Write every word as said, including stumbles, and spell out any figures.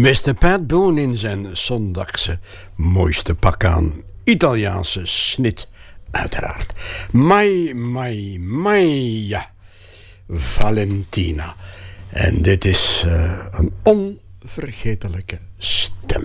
mister Pat Boone in zijn zondagse mooiste pak aan. Italiaanse snit, uiteraard. Mai, mai, mai. Valentina. En dit is uh, een onvergetelijke stem.